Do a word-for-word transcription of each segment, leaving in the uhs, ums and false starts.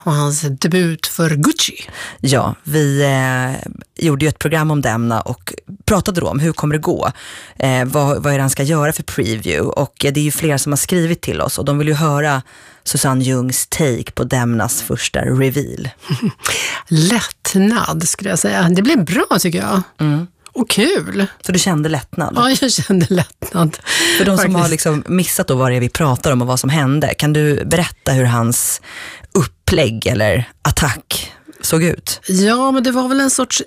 och hans debut för Gucci. Ja, vi eh, gjorde ju ett program om Demna och pratade då om hur kommer det gå, eh, vad, vad är det han ska göra för preview, och eh, det är ju flera som har skrivit till oss och de vill ju höra Susanne Ljungs take på Demnas första reveal. Lättnad skulle jag säga. Det blev bra tycker jag. Mm. Och kul. Så du kände lättnad? Ja, jag kände lättnad. För de som Faktiskt. har liksom missat då vad det är vi pratar om och vad som hände, kan du berätta hur hans upplägg eller attack såg ut? Ja, men det var väl en sorts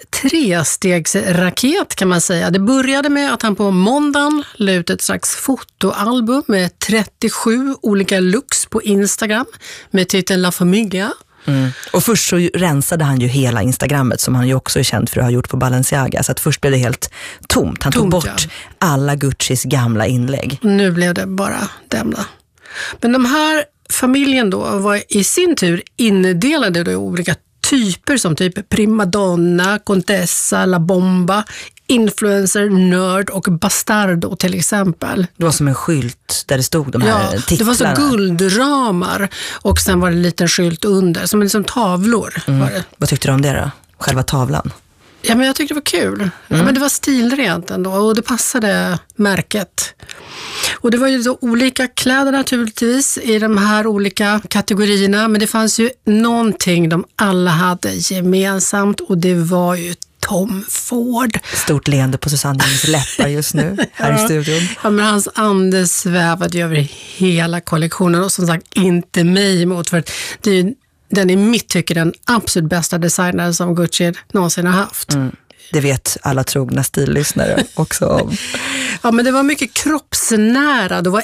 trestegsraket kan man säga. Det började med att han på måndagen la ut ett slags fotoalbum med trettiosju olika looks på Instagram med titeln La Familia. Mm. Och först så rensade han ju hela Instagrammet som han ju också är känd för att ha gjort på Balenciaga. Så att först blev det helt tomt. Han tomt, tog bort ja. alla Guccis gamla inlägg. Nu blev det bara Demna. Men de här familjen då var i sin tur indelade i olika typer som typ primadonna, contessa, la bomba, influencer, nörd och bastardo till exempel. Det var som en skylt där det stod de här ja, titlarna. Det var så guldramar och sen var det en liten skylt under som liksom tavlor. Mm. Var det. Vad tyckte du om det då? Själva tavlan? Ja, men jag tyckte det var kul. Mm. Ja, men det var stilrent ändå och det passade märket. Och det var ju så olika kläder naturligtvis i de här olika kategorierna, men det fanns ju någonting de alla hade gemensamt och det var ju Tom Ford. Stort leende på Susanne Ljungs läppar just nu här ja. i studion. Ja, men hans ande svävade över hela kollektionen och som sagt inte mig emot, för det är ju den i mitt tycke den absolut bästa designern som Gucci någonsin har haft. Mm. Det vet alla trogna stillyssnare också om. Ja, men det var mycket kroppsnära. Det var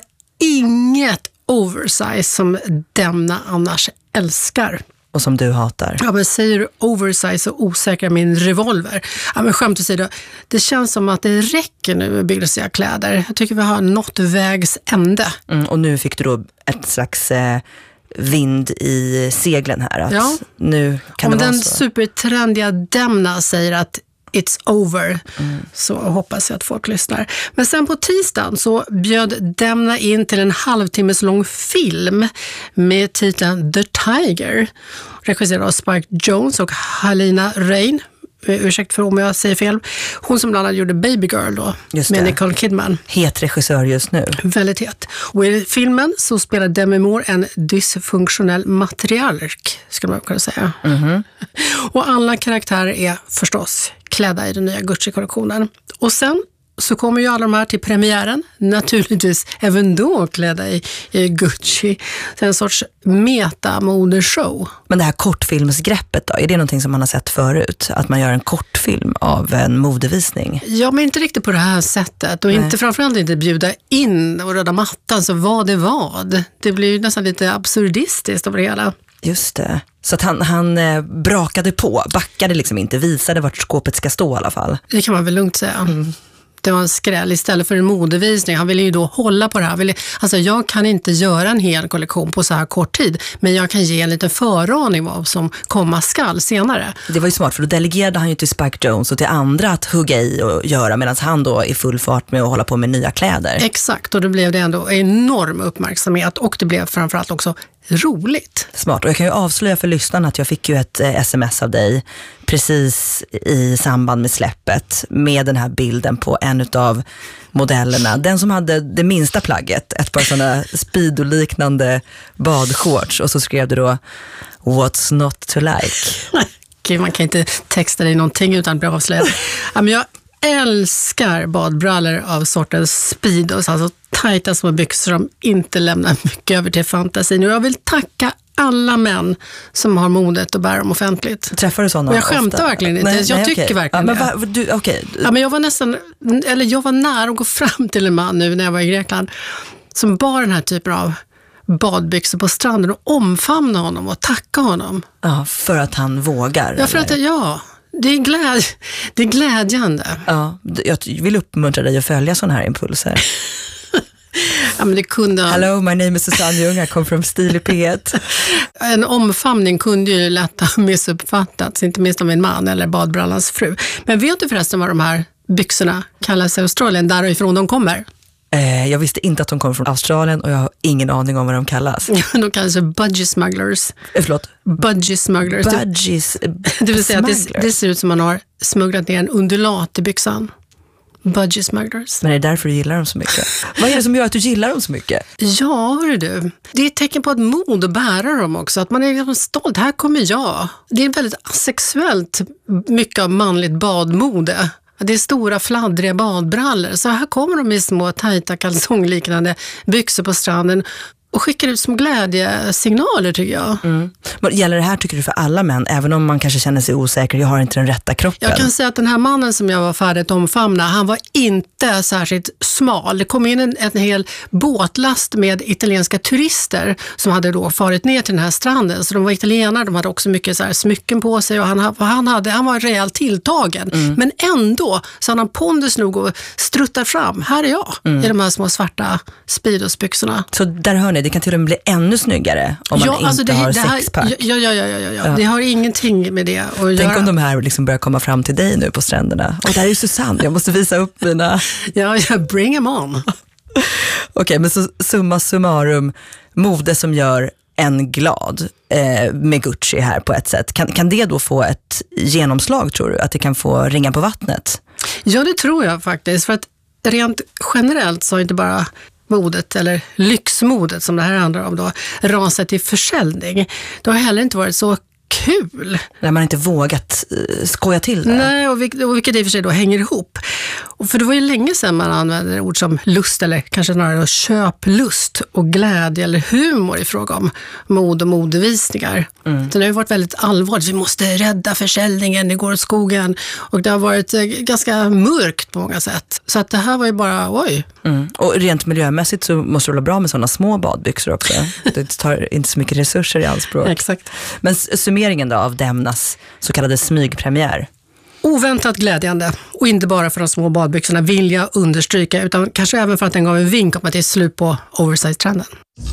inget oversize som Demna annars älskar. Och som du hatar. Ja, men säger du oversize och osäkra min revolver. Ja, men skämt åsido, det känns som att det räcker nu med billiga kläder. Jag tycker vi har nått vägs ände. Mm, och nu fick du då ett slags eh, vind i seglen här. Att ja. Nu kan om det vara den så. supertrendiga Demna säger att it's over, mm. så hoppas jag att folk lyssnar. Men sen på tisdagen så bjöd Demna in till en halvtimmes lång film med titeln The Tiger, regisserad av Spike Jonze och Halina Rein. Ursäkta för om jag säger fel. Hon som bland annat gjorde Baby Girl då, med Nicole Kidman. Het regissör just nu. Väldigt het. Och i filmen så spelar Demi Moore en dysfunktionell matriark, skulle man kunna säga. Mm-hmm. Och alla karaktärer är förstås klädda i den nya Gucci-kollektionen. Och sen så kommer ju alla de här till premiären, naturligtvis även då klädda i, i Gucci. Det är en sorts metamodeshow. Men det här kortfilmsgreppet då, är det någonting som man har sett förut? Att man gör en kortfilm av en modevisning? Ja, men inte riktigt på det här sättet. Och inte, framförallt inte bjuda in och röda mattan, så vad det vad. Det blir ju nästan lite absurdistiskt av det hela. Just det. Så att han, han eh, brakade på, backade liksom inte, visade vart skåpet ska stå i alla fall. Det kan man väl lugnt säga. Mm. Det var en skräll istället för en modevisning. Han ville ju då hålla på det här. Ville, alltså jag kan inte göra en hel kollektion på så här kort tid, men jag kan ge en liten föraning vad som komma skall senare. Det var ju smart, för då delegerade han ju till Spike Jonze och till andra att hugga i och göra, medan han då är full fart med att hålla på med nya kläder. Exakt, och det blev det ändå enorm uppmärksamhet och det blev framförallt också roligt. Smart, och jag kan ju avslöja för lyssnarna att jag fick ju ett eh, sms av dig precis i samband med släppet med den här bilden på en av modellerna. Den som hade det minsta plagget, ett par sådana speedo-liknande badshorts, och så skrev du då "What's not to like?" Gud, man kan inte texta dig någonting utan att bli avslöjad. Ja, men jag älskar badbrallor av sortens speedos, alltså tajta små byxor som inte lämnar mycket över till fantasin. Och jag vill tacka alla män som har modet att bära dem offentligt. Träffar du sådana? Och jag skämtar ofta? verkligen inte. Nej, jag nej, tycker okay. verkligen ja, men det. Va, du, okay. Ja, men jag var nästan, eller jag var nära att gå fram till en man nu när jag var i Grekland som bar den här typen av badbyxor på stranden och omfamna honom och tacka honom. Ja, för att han vågar. Ja, för att, ja. Det är, gläd, det är glädjande. Ja, jag vill uppmuntra dig att följa sådana här impulser. Ja, men det kunde... Hello, my name is Susanne Ljung, I come from Stilig P ett. En omfamning kunde ju lätt ha missuppfattats, inte minst av en man eller badbrallans fru. Men vet du förresten vad de här byxorna kallas i Australien, därifrån de kommer? Eh, jag visste inte att de kom från Australien och jag har ingen aning om vad de kallas. De kallas för budgie smugglers. Eh, förlåt? Budgie smugglers. Budgies Det vill säga att det, det ser ut som man har smugglat ner en undulat i byxan. Budgie smugglers. Men är det därför du gillar dem så mycket? Vad är det som gör att du gillar dem så mycket? Ja, hörru du. Det är ett tecken på ett mod att bära dem också. Att man är liksom stolt. Här kommer jag. Det är väldigt asexuellt mycket av manligt badmode. Det är stora fladdriga badbrallor. Så här kommer de i små tajta kalsongliknande byxor på stranden och skickar ut som glädjesignaler, tycker jag. Mm. Men gäller det här, tycker du, för alla män? Även om man kanske känner sig osäker, jag har inte den rätta kroppen. Jag kan säga att den här mannen som jag var färdig att omfamna, han var inte särskilt smal. Det kom in en, en hel båtlast med italienska turister som hade då farit ner till den här stranden. Så de var italienare, de hade också mycket så här smycken på sig och han, han, hade, han var rejält tilltagen. Mm. Men ändå så hade han pondus nog och struttar fram. Här är jag, mm. i de här små svarta Speedos-byxorna. Så där hör ni, det kan till och med bli ännu snyggare om man ja, inte alltså det, har det här, sexpack. Ja, ja, ja, ja, ja. ja. Det har ingenting med det att Tänk göra. om de här liksom börjar komma fram till dig nu på stränderna. Och där är ju Susanne, jag måste visa upp mina... ja, ja, bring them on. Okej, okay, men så summa summarum, mode som gör en glad eh, med Gucci här på ett sätt. Kan, kan det då få ett genomslag, tror du? Att det kan få ringa på vattnet? Ja, det tror jag faktiskt. För att rent generellt så är inte bara modet eller lyxmodet som det här handlar om då rasat till försäljning. Det har heller inte varit så kul. När man inte vågat uh, skoja till det. Nej, och, vilk, och vilket i och för sig då hänger ihop. Och för det var ju länge sedan man använde ord som lust eller kanske snarare köplust och glädje eller humor i fråga om mod och modevisningar. Mm. Så det har ju varit väldigt allvarligt. Vi måste rädda försäljningen, det går åt skogen. Och det har varit eh, ganska mörkt på många sätt. Så att det här var ju bara, oj. Mm. Och rent miljömässigt så måste det vara bra med sådana små badbyxor också. Det tar inte så mycket resurser i anspråk. Exakt. Men summeringen då av Demnas så kallade smygpremiär? Oväntat glädjande. Och inte bara för de små badbyxorna vill jag understryka, utan kanske även för att den gav en vink om att det är slut på oversize-trenden.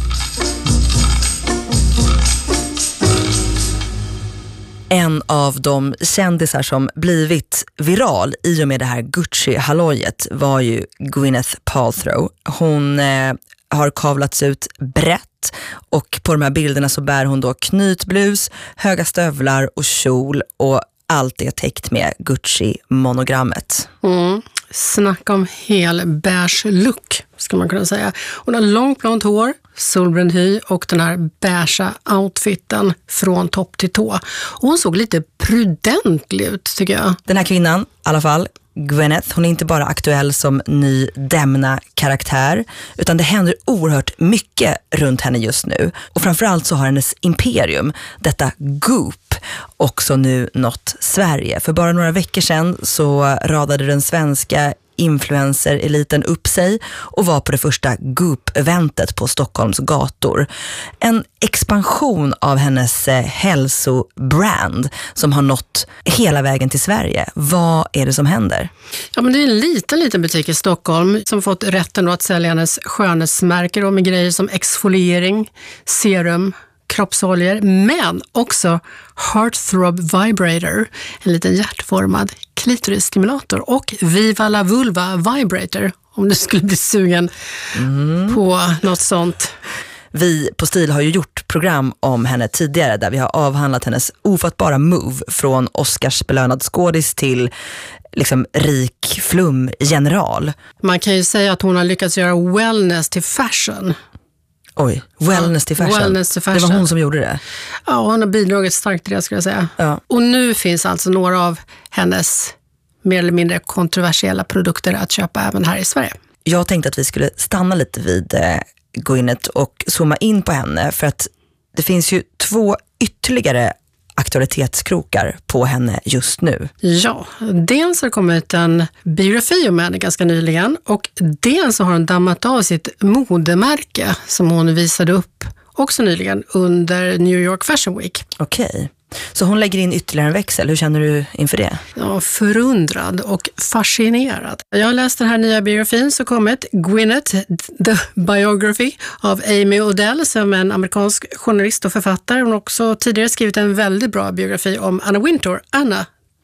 En av de kändisar som blivit viral i och med det här Gucci-hallojet var ju Gwyneth Paltrow. Hon eh, har kavlats ut brett och på de här bilderna så bär hon då knytblus, höga stövlar och kjol och allt är täckt med Gucci-monogrammet. Mm. Snacka om hel beige look, ska man kunna säga. Hon har långt blont hår, solbränd hy och den här beigea outfiten från topp till tå. Och hon såg lite prudentlig ut, tycker jag. Den här kvinnan, i alla fall, Gwyneth, hon är inte bara aktuell som ny Demna-karaktär, utan det händer oerhört mycket runt henne just nu. Och framförallt så har hennes imperium, detta Goop, också nu nått Sverige. För bara några veckor sedan så radade den svenska influencer-eliten upp sig och var på det första Goop-eventet på Stockholms gator. En expansion av hennes eh, hälsobrand som har nått hela vägen till Sverige. Vad är det som händer? Ja, men det är en liten, liten butik i Stockholm som fått rätten då att sälja hennes skönhetsmärken och med grejer som exfoliering, serum, kroppsoljor, men också Heartthrob Vibrator, en liten hjärtformad klitorisstimulator, och Viva la Vulva Vibrator, om du skulle bli sugen mm. på något sånt. Vi på Stil har ju gjort program om henne tidigare där vi har avhandlat hennes ofattbara move från Oscarsbelönad skådis till liksom rik flum-general. Man kan ju säga att hon har lyckats göra wellness till fashion. Oj, wellness till fashion. Wellness till fashion. Det var hon som gjorde det. Ja, hon har bidragit starkt till det, skulle jag säga. Ja. Och nu finns alltså några av hennes mer eller mindre kontroversiella produkter att köpa även här i Sverige. Jag tänkte att vi skulle stanna lite vid eh, Gwyneth och zooma in på henne, för att det finns ju två ytterligare aktualitetskrokar på henne just nu. Ja, dels har det kommit en biografi om henne ganska nyligen, och dels har hon dammat av sitt modemärke som hon visade upp också nyligen under New York Fashion Week. Okej. Så hon lägger in ytterligare en växel. Hur känner du inför det? Ja, förundrad och fascinerad. Jag har läst den här nya biografin som kommit, Gwyneth, The Biography av Amy Odell, som är en amerikansk journalist och författare. Hon har också tidigare skrivit en väldigt bra biografi om Anna Wintour, Anna,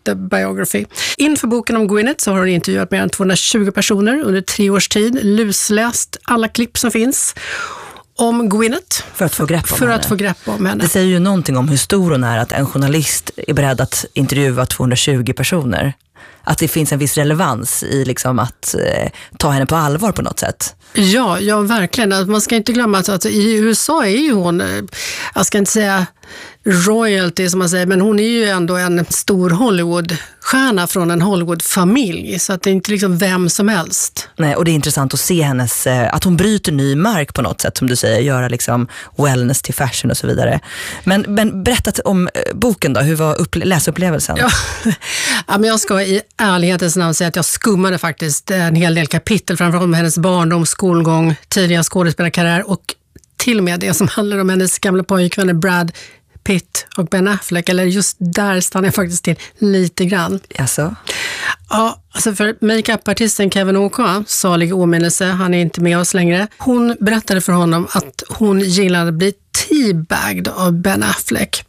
The Biography. Inför boken om Gwyneth så har hon intervjuat mer än tvåhundratjugo personer under tre års tid, lusläst alla klipp som finns om Gwyneth. För att få grepp om för henne. Att få grepp om henne. Det säger ju någonting om hur stor hon är att en journalist är beredd att intervjua tvåhundratjugo personer. Att det finns en viss relevans i liksom att eh, ta henne på allvar på något sätt. Ja, ja verkligen. Man ska inte glömma att, att i U S A är ju hon, jag ska inte säga royalty som man säger, men hon är ju ändå en stor Hollywood-stjärna från en Hollywood-familj. Så att det är inte liksom vem som helst. Nej, och det är intressant att se hennes, att hon bryter ny mark på något sätt, som du säger, göra liksom wellness till fashion och så vidare. Men, men berätta om boken då, hur var upple- läsupplevelsen? Ja. Ja, men jag ska i ärlighetens namn säga att jag skummade faktiskt en hel del kapitel, framförallt om hennes barndom, skolgång, tidiga skådespelarkarriär och till och med det som handlar om hennes gamla pojkvänner Brad Pitt och Ben Affleck, eller just där stannar jag faktiskt till lite grann. Alltså? Ja, alltså för make-up-artisten Kevin Åka, salig åminnelse, han är inte med oss längre. Hon berättade för honom att hon gillade att bli teabagged av Ben Affleck.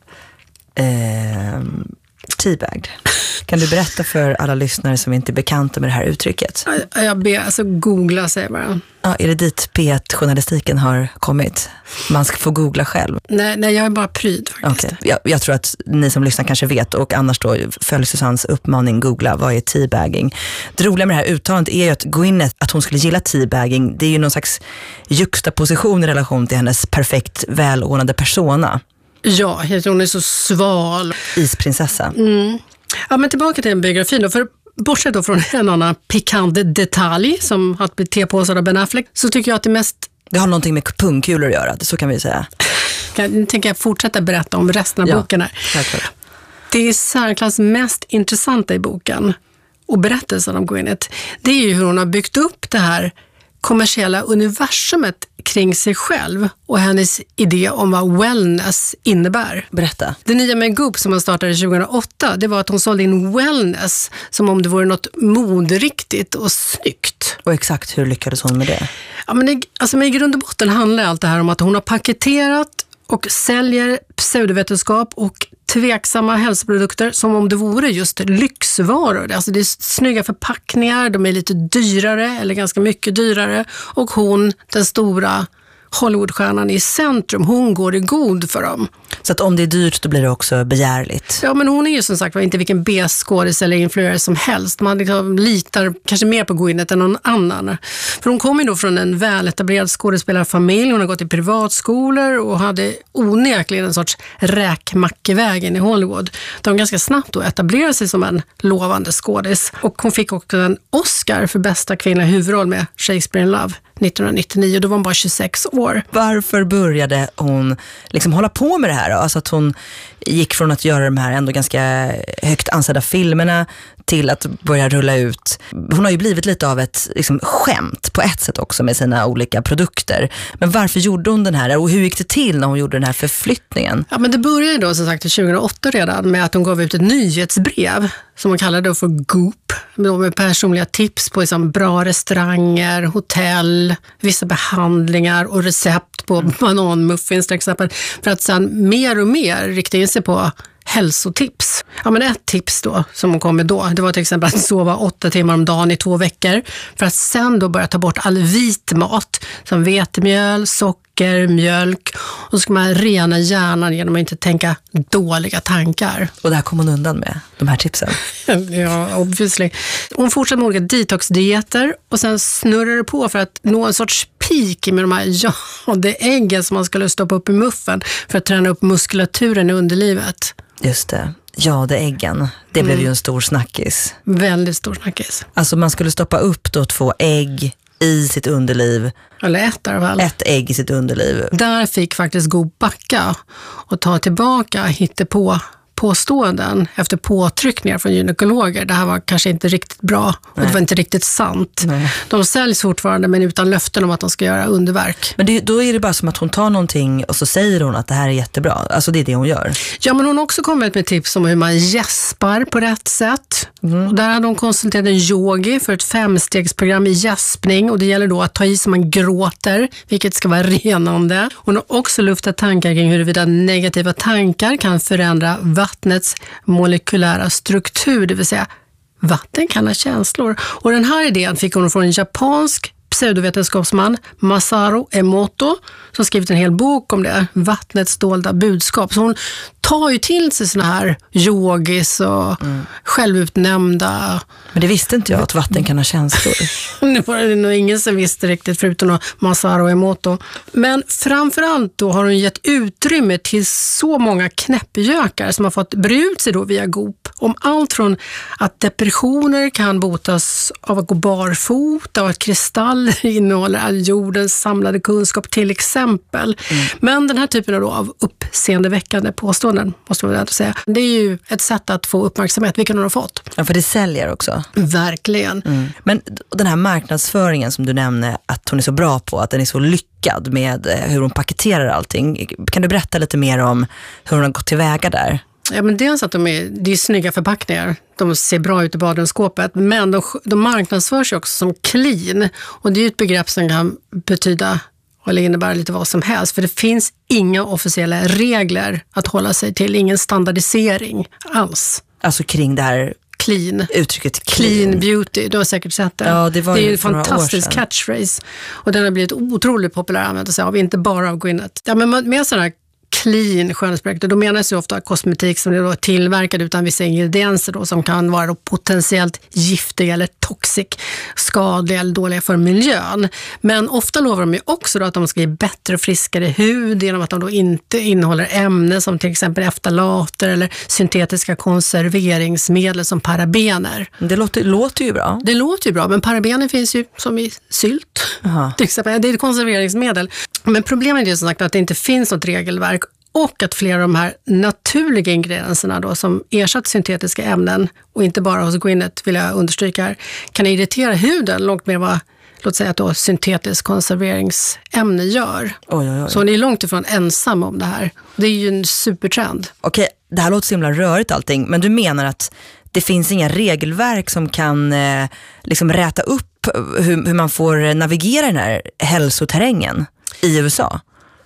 Ehm... Teabagged. Kan du berätta för alla lyssnare som inte är bekanta med det här uttrycket? Jag, jag ber, alltså googla säger bara. Ja, är det dit P ett-journalistiken har kommit? Man ska få googla själv. Nej, nej jag är bara pryd faktiskt. Okay. Jag, jag tror att ni som lyssnar kanske vet, och annars då följ Susannes uppmaning, googla vad är teabagging. Det roliga med det här uttalandet är ju att Gwyneth, att hon skulle gilla teabagging, det är ju någon slags juxtaposition i relation till hennes perfekt välordnade persona. Ja, hon är så sval. Isprinsessa. Mm. Ja, men tillbaka till en biografi då. För bortsett då från en annan pikant detalj som att bli tepåsad av Ben Affleck, så tycker jag att det mest... Det har någonting med pungkulor att göra, så kan vi säga. Nu tänker jag fortsätta berätta om resten av ja, boken här. Självklart. Det är särklass mest intressanta i boken och berättelsen om Gwyneth. Det är ju hur hon har byggt upp det här kommersiella universumet kring sig själv och hennes idé om vad wellness innebär. Berätta. Det nya med Goop som hon startade tjugohundraåtta, det var att hon sålde in wellness som om det vore något moderiktigt och snyggt. Och exakt hur lyckades hon med det? Ja, men det, alltså med i grund och botten handlar allt det här om att hon har paketerat och säljer pseudovetenskap och tveksamma hälsoprodukter som om det vore just lyxvaror. Alltså det är snygga förpackningar, de är lite dyrare eller ganska mycket dyrare, och hon, den stora Hollywoodstjärnan i centrum, hon går i god för dem. Så att om det är dyrt då blir det också begärligt. Ja, men hon är ju som sagt inte vilken B-skådis eller influencer som helst. Man liksom litar kanske mer på Gwyneth än någon annan. För hon kommer ju då från en väletablerad skådespelarfamilj. Hon har gått i privatskolor och hade onekligen en sorts räkmackevägen i Hollywood. Där hon ganska snabbt då etablerade sig som en lovande skådis. Och hon fick också en Oscar för bästa kvinnliga huvudroll med Shakespeare in Love nittonhundranittionio. Då var hon bara tjugosex år. Varför började hon liksom hålla på med det här då? Alltså att hon gick från att göra de här ändå ganska högt ansedda filmerna till att börja rulla ut. Hon har ju blivit lite av ett liksom, skämt på ett sätt också med sina olika produkter. Men varför gjorde hon den här? Och hur gick det till när hon gjorde den här förflyttningen? Ja, men det började då som sagt tjugohundraåtta redan med att hon gav ut ett nyhetsbrev som hon kallade för Goop. Med personliga tips på liksom, bra restauranger, hotell, vissa behandlingar och recept på bananmuffins till exempel. För att sen mer och mer rikta in sig på hälsotips. Ja, men ett tips då som hon kom med då, det var till exempel att sova åtta timmar om dagen i två veckor för att sen då börja ta bort all vit mat som vetemjöl, socker, mjölk, och så ska man rena hjärnan genom att inte tänka dåliga tankar. Och det här kom hon undan med, de här tipsen? Ja, obviously. Hon fortsatte med olika detoxdieter och sen snurrade det på för att nå en sorts peak med de här ja, det äggen som man skulle stoppa upp i muffen för att träna upp muskulaturen i underlivet. Just det. Ja, det äggen. Det mm. blev ju en stor snackis. Väldigt stor snackis. Alltså man skulle stoppa upp då två ägg i sitt underliv. Eller ett i alla fall. Ett ägg i sitt underliv. Där fick faktiskt Goop backa och ta tillbaka hittepå påståenden efter påtryckningar från gynekologer. Det här var kanske inte riktigt bra och Nej. Det var inte riktigt sant. Nej. De säljs fortfarande men utan löften om att de ska göra underverk. Men det, då är det bara som att hon tar någonting och så säger hon att det här är jättebra. Alltså det är det hon gör. Ja, men hon har också kommit med tips om hur man gäspar på rätt sätt. Mm. Och där hade hon konsulterat en yogi för ett femstegsprogram i gäspning och det gäller då att ta i som man gråter, vilket ska vara renande. Hon har också luftat tankar kring huruvida negativa tankar kan förändra vattnets molekylära struktur, det vill säga vatten kan ha känslor. Och den här idén fick hon från en japansk pseudovetenskapsman, Masaru Emoto, som skrivit en hel bok om det, vattnets dolda budskap. Så hon tar ju till sig såna här yogis och mm. självutnämnda. Men det visste inte jag, att vatten kan ha känslor. Det var det nog ingen som visste riktigt, förutom Masaru Emoto. Men framförallt då har hon gett utrymme till så många knäppjökar som har fått bre ut sig då via Goop. Om allt från att depressioner kan botas av att gå barfota, av att kristaller innehåller all jordens samlade kunskap till exempel. Mm. Men den här typen då av uppseendeväckande påståenden, måste man väl säga, det är ju ett sätt att få uppmärksamhet, vilken hon har fått. Ja, för det säljer också. Verkligen. Mm. Men den här marknadsföringen som du nämner att hon är så bra på, att den är så lyckad med hur hon paketerar allting. Kan du berätta lite mer om hur hon har gått tillväga där? Ja, men dels att de är, det är snygga förpackningar. De ser bra ut i badrumsskåpet. Men de, de marknadsförs också som clean. Och det är ju ett begrepp som kan betyda eller innebära lite vad som helst. För det finns inga officiella regler att hålla sig till. Ingen standardisering alls. Alltså kring det här clean. Uttrycket clean. Clean beauty. Du har säkert sett det. Ja, det var det är ju ju en fantastisk catchphrase. Och den har blivit otroligt populär att använda sig av. Inte bara av Gwyneth. Ja, men med sådana här clean skönhetsprodukter, då menas ju ofta kosmetik som är då tillverkad utan vissa ingredienser då, som kan vara då potentiellt giftiga eller toxic, skadliga eller dåliga för miljön. Men ofta lovar de ju också då att de ska ge bättre och friskare hud genom att de då inte innehåller ämnen som till exempel eftalater eller syntetiska konserveringsmedel som parabener. Det låter, låter ju bra. Det låter ju bra, men parabener finns ju som i sylt. Aha. Till exempel. Det är ett konserveringsmedel. Men problemet är ju som sagt att det inte finns något regelverk och att flera av de här naturliga ingredienserna då, som ersatt syntetiska ämnen och inte bara hos Gwyneth, vill jag understryka här, kan irritera huden långt mer vad, låt säga att då syntetisk konserveringsämne gör. Oj, oj, oj. Så hon är långt ifrån ensam om det här. Det är ju en supertrend. Okej, det här låter så himla rörigt allting, men du menar att det finns inga regelverk som kan eh, liksom räta upp hur, hur man får navigera den här hälsoterrängen i U S A?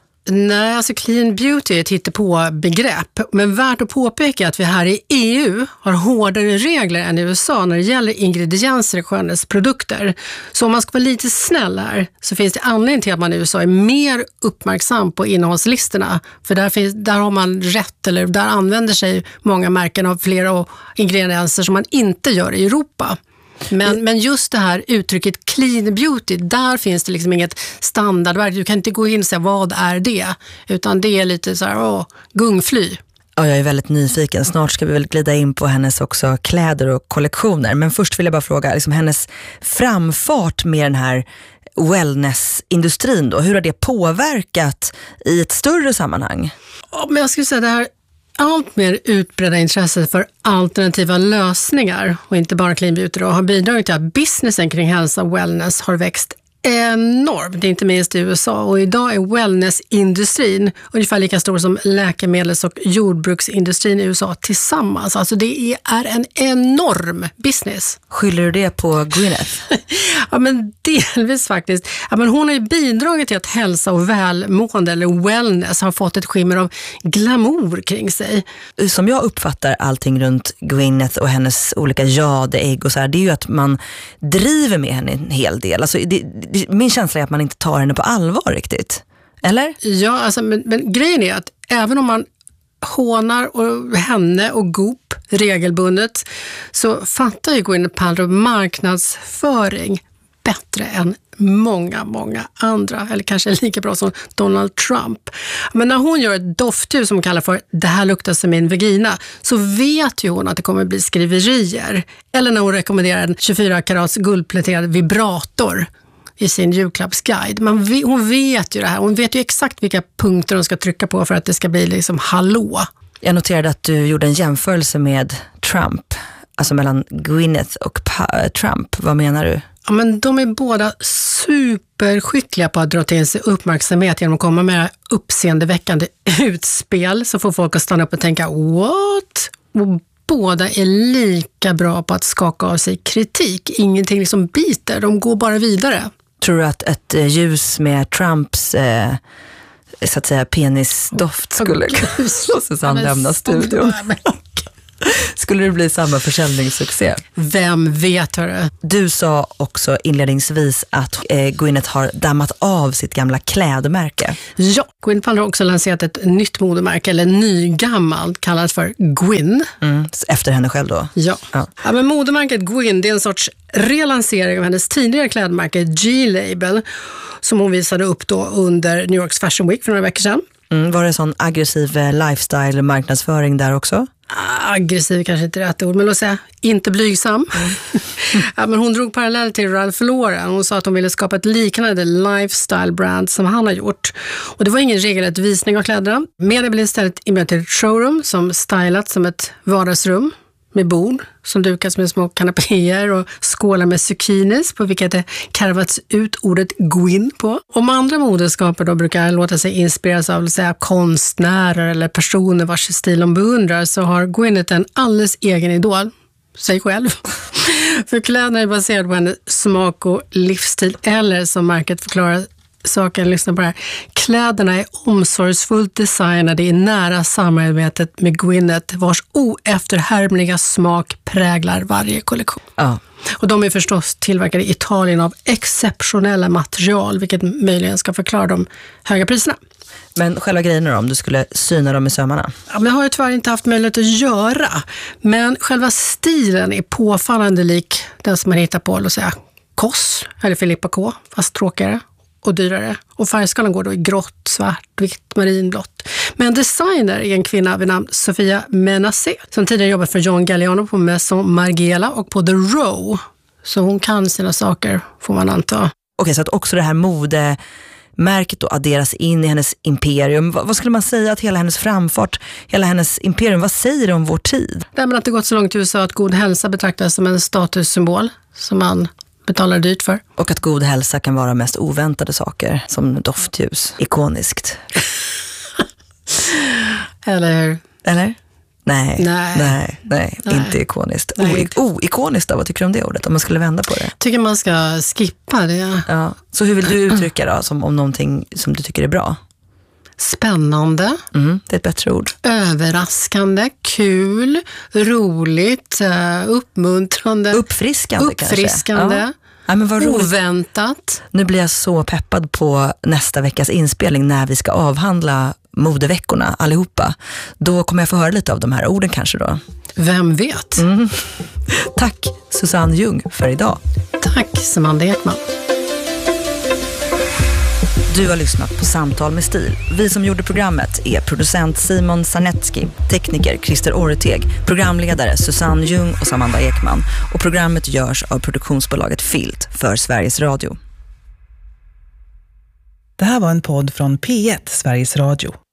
Nej, alltså clean beauty är ett hittepå-begrepp. Men värt att påpeka att vi här i E U har hårdare regler än i U S A när det gäller ingredienser i skönhetsprodukter. Så om man ska vara lite snäll här så finns det anledning till att man i U S A är mer uppmärksam på innehållslistorna. För där, finns, där har man rätt, eller där använder sig många märken av flera ingredienser som man inte gör i Europa. Men, men just det här uttrycket clean beauty, där finns det liksom inget standardverk. Du kan inte gå in och säga vad är det, utan det är lite så här, åh, gungfly. Ja, jag är väldigt nyfiken. Snart ska vi väl glida in på hennes också kläder och kollektioner. Men först vill jag bara fråga, liksom hennes framfart med den här wellnessindustrin då, hur har det påverkat i ett större sammanhang? Ja, men jag skulle säga det här allt mer utbredda intresse för alternativa lösningar och inte bara clean beauty då, har bidragit till att businessen kring hälsa och wellness har växt enormt, inte minst i U S A. Och idag är wellnessindustrin ungefär lika stor som läkemedels- och jordbruksindustrin i U S A tillsammans. Alltså det är en enorm business. Skyller du det på Gwyneth? Ja, men delvis faktiskt. Ja, men hon har ju bidragit till att hälsa och välmående eller wellness har fått ett skimmer av glamour kring sig. Som jag uppfattar allting runt Gwyneth och hennes olika jadeägg och så här, det är ju att man driver med henne en hel del. Alltså det, min känsla är att man inte tar henne på allvar riktigt. Eller? Ja, alltså, men, men grejen är att även om man hånar och henne och Goop regelbundet så fattar ju Gwyneth Paltrow marknadsföring bättre än många, många andra, eller kanske lika bra som Donald Trump. Men när hon gör ett doftljus som hon kallar för "det här luktar som min vagina", så vet ju hon att det kommer bli skriverier. Eller när hon rekommenderar en tjugofyra karats guldpläterad vibrator i sin julklappsguide. Man vet, hon vet ju det här. Hon vet ju exakt vilka punkter hon ska trycka på för att det ska bli liksom hallå. Jag noterade att du gjorde en jämförelse med Trump. Alltså mellan Gwyneth och pa- Trump. Vad menar du? Ja, men de är båda superskickliga på att dra till sig uppmärksamhet genom att komma med uppseendeväckande utspel så får folk att stanna upp och tänka what? Och båda är lika bra på att skaka av sig kritik. Ingenting liksom biter, de går bara vidare. Tror du att ett ljus med Trumps eh, så att säga penisdoft skulle oh, Susanne lämna studion. Skulle det bli samma försäljningssuccé? Vem vet, hörru? Du sa också inledningsvis att eh, Gwyneth har dammat av sitt gamla klädmärke. Ja, Gwyneth Paltrow har också lanserat ett nytt modemärke, eller nygammalt, kallat för Gwyn. Mm, efter henne själv då? Ja. Ja. Ja, men modemärket Gwyn, det är en sorts relansering av hennes tidigare klädmärke G-Label, som hon visade upp då under New Yorks Fashion Week för några veckor sedan. Mm, var det sån aggressiv lifestyle-marknadsföring där också? Aggressiv kanske inte är rätt ord, men låt säga inte blygsam. Mm. Ja, men hon drog parallell till Ralph Lauren. Hon sa att hon ville skapa ett liknande lifestyle-brand som han har gjort. Och det var ingen regelrätt visning av kläderna. Media blev istället inbjuden till ett showroom som stylat som ett vardagsrum med bord som dukas med små kanapéer och skålar med zucchinis på vilket det karvats ut ordet Gwyn på. Om andra modeskaper då brukar låta sig inspireras av säga, konstnärer eller personer vars stil de beundrar, så har Gwyneth en alldeles egen idol, sig själv. För kläderna är baserade på hennes smak och livsstil, eller som märket förklarar saken, lyssna på det här. Kläderna är omsorgsfullt designade i nära samarbetet med Gwyneth, vars oefterhärmliga smak präglar varje kollektion. Ja. Och de är förstås tillverkade i Italien av exceptionella material, vilket möjligen ska förklara de höga priserna. Men själva grejen då, om du skulle syna dem i sömmarna? Ja, men jag har ju tyvärr inte haft möjlighet att göra. Men själva stilen är påfallande lik den som man hittar på, låt säga, Koss eller Filippa K, fast tråkigare och dyrare. Och färgskalan går då i grått, svart, vitt, marinblått. Men designer är en kvinna vid namn Sofia Menacé, som tidigare jobbat för John Galliano på Maison Margiela och på The Row. Så hon kan sina saker, får man anta. Okej, så att också det här modemärket då adderas in i hennes imperium. Vad, vad skulle man säga att hela hennes framfart, hela hennes imperium, vad säger det om vår tid? Det är att det gått så långt i U S A att god hälsa betraktas som en statussymbol som man betalar dyrt för. Och att god hälsa kan vara mest oväntade saker, som doftljus. Ikoniskt. Eller hur? Eller? Nej, nej, nej, nej, nej. Inte ikoniskt. O-ikoniskt, vad tycker du om det ordet? Om man skulle vända på det. Tycker man ska skippa det. Ja. Så hur vill du uttrycka då, som om någonting som du tycker är bra? Spännande. Mm, det är ett bättre ord. Överraskande, kul, roligt, uppmuntrande. Uppfriskande, Uppfriskande. kanske. Ja. Ja, men vad roligt. Oväntat. Nu blir jag så peppad på nästa veckas inspelning när vi ska avhandla modeveckorna allihopa. Då kommer jag få höra lite av de här orden kanske då. Vem vet? Mm. Tack Susanne Ljung för idag. Tack Samanda Ekman. Du har lyssnat på Samtal med stil. Vi som gjorde programmet är producent Simon Sarnetski, tekniker Christer Orreteg, programledare Susanne Ljung och Samanda Ekman. Och programmet görs av produktionsbolaget Filt för Sveriges Radio. Det här var en podd från P ett, Sveriges Radio.